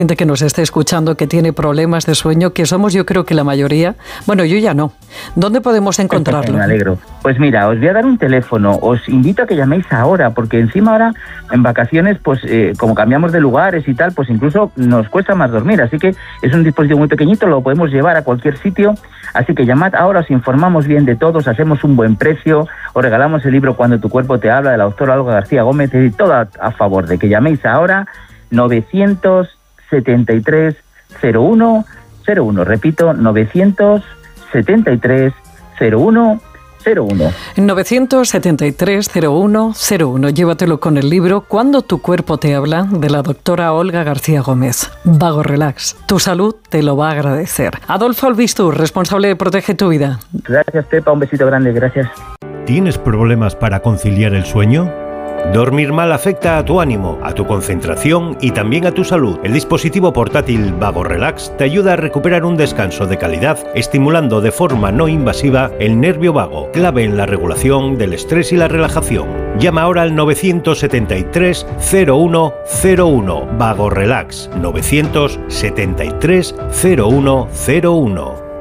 Gente que nos esté escuchando que tiene problemas de sueño, que somos yo creo que la mayoría. Bueno, yo ya no. ¿Dónde podemos encontrarlo? Me alegro. Pues mira, os voy a dar un teléfono. Os invito a que llaméis ahora, porque encima ahora en vacaciones, pues como cambiamos de lugares y tal, pues incluso nos cuesta más dormir. Así que es un dispositivo muy pequeñito, lo podemos llevar a cualquier sitio. Así que llamad ahora, os informamos bien de todo, os hacemos un buen precio, os regalamos el libro Cuando tu cuerpo te habla, de la doctora Olga García Gómez, y todo a favor de que llaméis ahora. 973 01 01, repito, 973 01 01. 973 01 01. Llévatelo con el libro Cuando tu cuerpo te habla, de la doctora Olga García Gómez. Vago Relax. Tu salud te lo va a agradecer. Adolfo Albistur, responsable de Protege tu Vida. Gracias, Pepa. Un besito grande. Gracias. ¿Tienes problemas para conciliar el sueño? Dormir mal afecta a tu ánimo, a tu concentración y también a tu salud. El dispositivo portátil Vago Relax te ayuda a recuperar un descanso de calidad, estimulando de forma no invasiva el nervio vago, clave en la regulación del estrés y la relajación. Llama ahora al 973 01 01. Vago Relax. 973 01 01.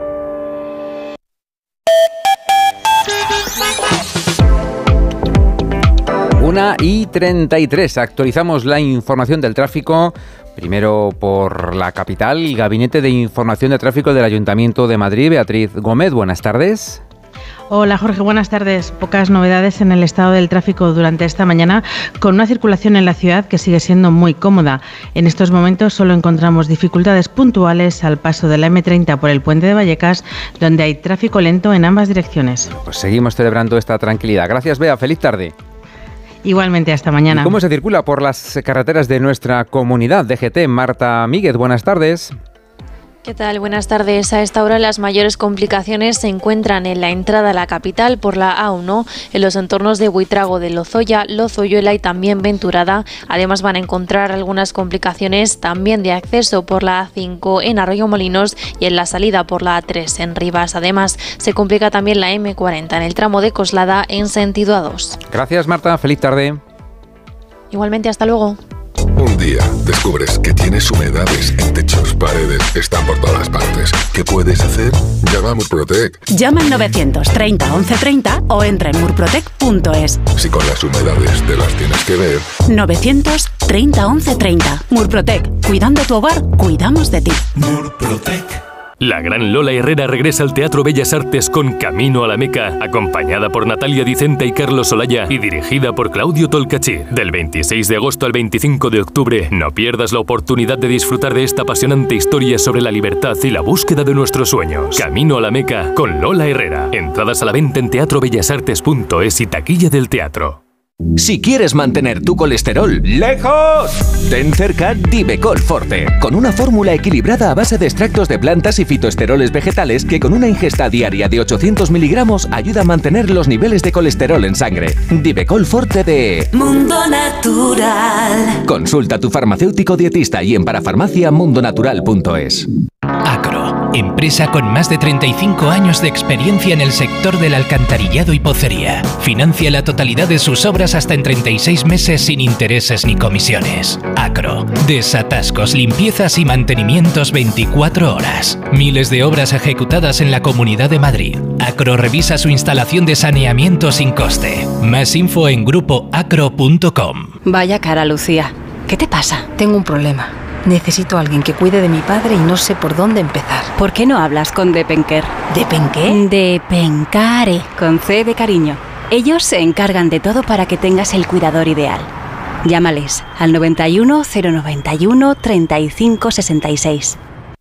1:33. Actualizamos la información del tráfico. Primero por la capital, el Gabinete de Información de Tráfico del Ayuntamiento de Madrid. Beatriz Gómez, buenas tardes. Hola Jorge, buenas tardes. Pocas novedades en el estado del tráfico durante esta mañana, con una circulación en la ciudad que sigue siendo muy cómoda. En estos momentos solo encontramos dificultades puntuales al paso de la M30 por el puente de Vallecas, donde hay tráfico lento en ambas direcciones. Pues seguimos celebrando esta tranquilidad. Gracias, Bea. Feliz tarde. Igualmente, hasta mañana. ¿Y cómo se circula por las carreteras de nuestra comunidad? DGT, Marta Míguez, buenas tardes. ¿Qué tal? Buenas tardes. A esta hora las mayores complicaciones se encuentran en la entrada a la capital por la A1, en los entornos de Buitrago de Lozoya, Lozoyuela y también Venturada. Además van a encontrar algunas complicaciones también de acceso por la A5 en Arroyomolinos y en la salida por la A3 en Rivas. Además se complica también la M40 en el tramo de Coslada en sentido A2. Gracias, Marta. Feliz tarde. Igualmente, hasta luego. Un día descubres que tienes humedades en techos, paredes, están por todas partes. ¿Qué puedes hacer? Llama a Murprotec. Llama al 930 1130 o entra en murprotec.es. Si con las humedades te las tienes que ver. 930 1130. Murprotec. Cuidando tu hogar, cuidamos de ti. Murprotec. La gran Lola Herrera regresa al Teatro Bellas Artes con Camino a la Meca, acompañada por Natalia Dicenta y Carlos Olaya y dirigida por Claudio Tolcachir. Del 26 de agosto al 25 de octubre, no pierdas la oportunidad de disfrutar de esta apasionante historia sobre la libertad y la búsqueda de nuestros sueños. Camino a la Meca con Lola Herrera. Entradas a la venta en teatrobellasartes.es y taquilla del teatro. Si quieres mantener tu colesterol lejos, ten cerca Divecol Forte, con una fórmula equilibrada a base de extractos de plantas y fitoesteroles vegetales que con una ingesta diaria de 800 miligramos ayuda a mantener los niveles de colesterol en sangre. Divecol Forte de Mundo Natural. Consulta a tu farmacéutico dietista y en parafarmaciamundonatural.es. Acro, empresa con más de 35 años de experiencia en el sector del alcantarillado y pocería. Financia la totalidad de sus obras hasta en 36 meses sin intereses ni comisiones. Acro, desatascos, limpiezas y mantenimientos 24 horas. Miles de obras ejecutadas en la Comunidad de Madrid. Acro revisa su instalación de saneamiento sin coste. Más info en grupoacro.com. Vaya cara, Lucía. ¿Qué te pasa? Tengo un problema. Necesito a alguien que cuide de mi padre y no sé por dónde empezar. ¿Por qué no hablas con Depenker? ¿Depenqué? Depencare, con C de cariño. Ellos se encargan de todo para que tengas el cuidador ideal. Llámales al 91 091 35 66.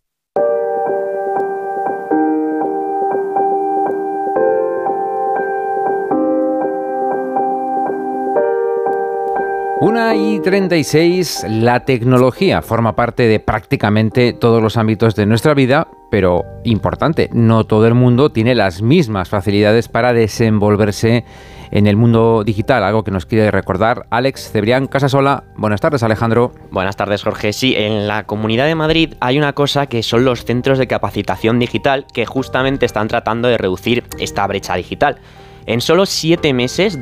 Una y 36, la tecnología forma parte de prácticamente todos los ámbitos de nuestra vida, pero importante, no todo el mundo tiene las mismas facilidades para desenvolverse en el mundo digital, algo que nos quiere recordar Alex Cebrián Casasola. Buenas tardes, Alejandro. Buenas tardes, Jorge. Sí, en la Comunidad de Madrid hay una cosa que son los centros de capacitación digital que justamente están tratando de reducir esta brecha digital. En solo 7 meses,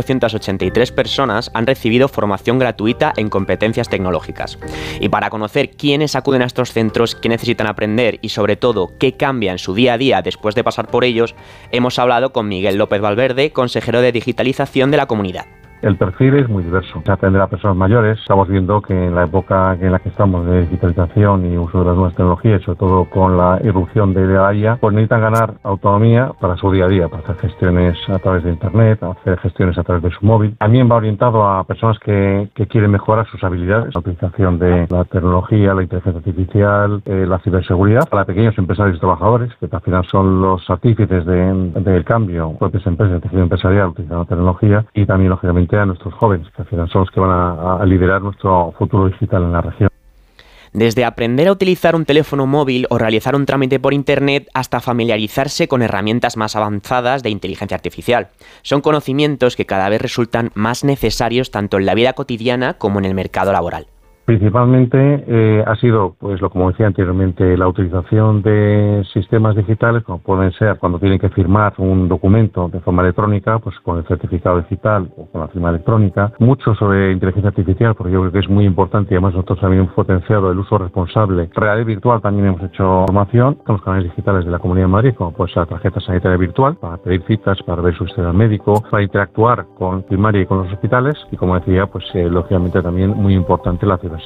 2.883 personas han recibido formación gratuita en competencias tecnológicas. Y para conocer quiénes acuden a estos centros, qué necesitan aprender y sobre todo qué cambia en su día a día después de pasar por ellos, hemos hablado con Miguel López Valverde, consejero de digitalización de la comunidad. El perfil es muy diverso. Se atender a personas mayores. Estamos viendo que en la época en la que estamos de digitalización y uso de las nuevas tecnologías, sobre todo con la irrupción de la IA, pues necesitan ganar autonomía para su día a día, para hacer gestiones a través de Internet, hacer gestiones a través de su móvil. También va orientado a personas que quieren mejorar sus habilidades, la utilización de la tecnología, la inteligencia artificial, la ciberseguridad, para pequeños empresarios y trabajadores, que al final son los artífices del cambio, propias empresas, de tejido empresarial utilizando la tecnología, y también, lógicamente, a nuestros jóvenes, que al final son los que van a liderar nuestro futuro digital en la región. Desde aprender a utilizar un teléfono móvil o realizar un trámite por Internet hasta familiarizarse con herramientas más avanzadas de inteligencia artificial. Son conocimientos que cada vez resultan más necesarios tanto en la vida cotidiana como en el mercado laboral. Principalmente ha sido, pues como decía anteriormente, la utilización de sistemas digitales, como pueden ser cuando tienen que firmar un documento de forma electrónica, pues con el certificado digital o con la firma electrónica. Mucho sobre inteligencia artificial, porque yo creo que es muy importante y además nosotros también hemos potenciado el uso responsable. Realidad virtual también hemos hecho formación con los canales digitales de la Comunidad de Madrid, como pues la tarjeta sanitaria virtual, para pedir citas, para ver su historial médico, para interactuar con primaria y con los hospitales y, como decía, pues lógicamente también muy importante la ciberseguridad.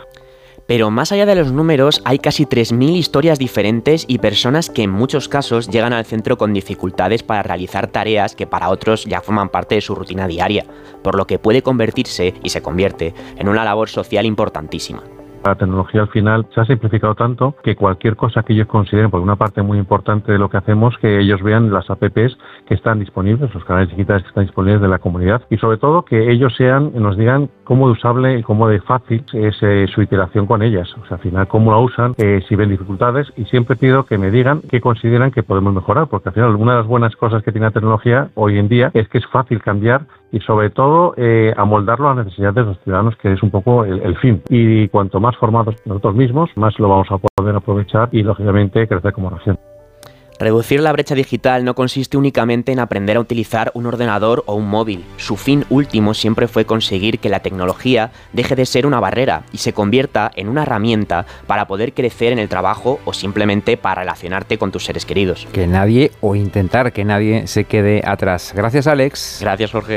Pero más allá de los números, hay casi 3.000 historias diferentes y personas que en muchos casos llegan al centro con dificultades para realizar tareas que para otros ya forman parte de su rutina diaria, por lo que puede convertirse, y se convierte, en una labor social importantísima. La tecnología al final se ha simplificado tanto que cualquier cosa que ellos consideren, porque una parte muy importante de lo que hacemos, que ellos vean las apps que están disponibles, los canales digitales que están disponibles de la comunidad, y sobre todo que ellos nos digan cómo de usable y cómo de fácil es su iteración con ellas. O sea, al final cómo la usan, si ven dificultades, y siempre pido que me digan qué consideran que podemos mejorar, porque al final una de las buenas cosas que tiene la tecnología hoy en día es que es fácil cambiar y sobre todo amoldarlo a las necesidades de los ciudadanos, que es un poco el fin. Y cuanto más formados nosotros mismos, más lo vamos a poder aprovechar y, lógicamente, crecer como región. Reducir la brecha digital no consiste únicamente en aprender a utilizar un ordenador o un móvil. Su fin último siempre fue conseguir que la tecnología deje de ser una barrera y se convierta en una herramienta para poder crecer en el trabajo o simplemente para relacionarte con tus seres queridos. Que nadie, o intentar que nadie, se quede atrás. Gracias, Alex. Gracias, Jorge.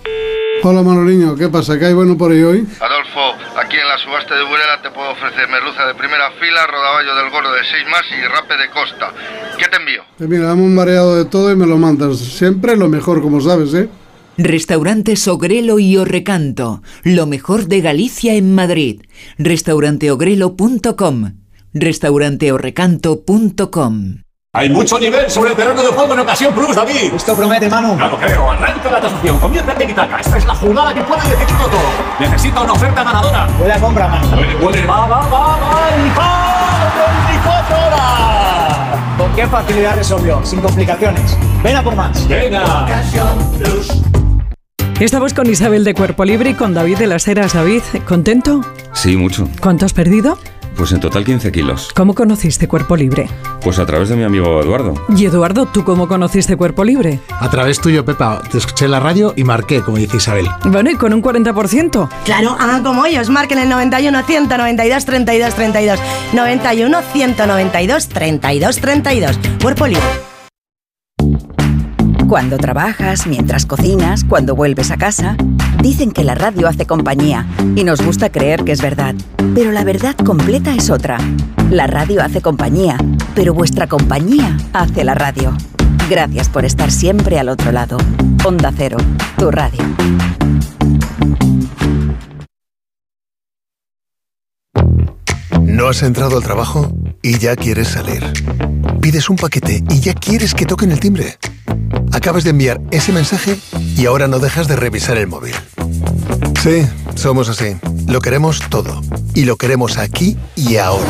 Hola, Manoliño, ¿qué pasa? ¿Qué hay bueno por ahí hoy? Adolfo, aquí en la subasta de Burela te puedo ofrecer merluza de primera fila, rodaballo del gordo de 6 más y rape de costa. ¿Qué te envío? Pues mira, dame un mareado de todo y me lo mandas. Siempre lo mejor, como sabes, ¿eh? Restaurantes Ogrelo y Orrecanto, lo mejor de Galicia en Madrid. Restauranteogrelo.com, restauranteorrecanto.com. Hay mucho nivel sobre el terreno de juego en Ocasión Plus, David. Esto promete, Manu. Ya lo creo. Arranca la tasación. Comienza el tiki-taka. Esta es la jugada que puede decidirlo todo. Necesita una oferta ganadora. Buena compra, Manu. Puede. Va. ¡El 24 horas! ¿Con qué facilidad resolvió? Sin complicaciones. Ven a por más. Venga. Ocasión Plus. Estamos con Isabel de Cuerpo Libre y con David de las Heras. David, ¿contento? Sí, mucho. ¿Cuánto has perdido? Pues en total 15 kilos. ¿Cómo conociste Cuerpo Libre? Pues a través de mi amigo Eduardo. Y Eduardo, ¿tú cómo conociste Cuerpo Libre? A través tuyo, Pepa. Te escuché en la radio y marqué, como dice Isabel. Bueno, ¿y con un 40%? Claro, hagan como ellos. Marquen el 91 192 32 32. 91 192 32 32. Cuerpo Libre. Cuando trabajas, mientras cocinas, cuando vuelves a casa, dicen que la radio hace compañía y nos gusta creer que es verdad. Pero la verdad completa es otra. La radio hace compañía, pero vuestra compañía hace la radio. Gracias por estar siempre al otro lado. Onda Cero, tu radio. ¿No has entrado al trabajo y ya quieres salir? Pides un paquete y ya quieres que toquen el timbre. Acabas de enviar ese mensaje y ahora no dejas de revisar el móvil. Sí, somos así. Lo queremos todo. Y lo queremos aquí y ahora.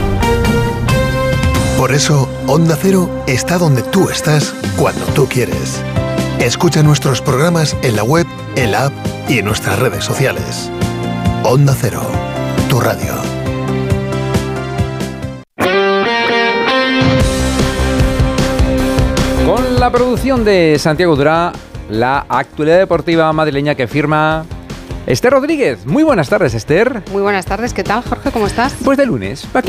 Por eso, Onda Cero está donde tú estás cuando tú quieres. Escucha nuestros programas en la web, en la app y en nuestras redes sociales. Onda Cero, tu radio. Con la producción de Santiago Durá, la actualidad deportiva madrileña que firma Esther Rodríguez. Muy buenas tardes, Esther. Muy buenas tardes, ¿qué tal, Jorge? ¿Cómo estás? Pues de lunes, aquí